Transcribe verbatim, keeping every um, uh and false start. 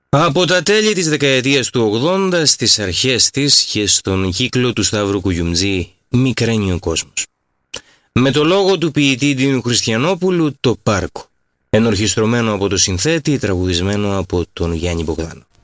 Από τα τέλη της δεκαετίας του ογδόντα στις αρχές της και στον κύκλο του Σταύρου Κουγιουμτζή μικραίνει ο κόσμος. Με το λόγο του ποιητή Ντίνου Χριστιανόπουλου, το Πάρκο, ενορχιστρωμένο από το συνθέτη, τραγουδισμένο από τον Γιάννη Μπογδάνο.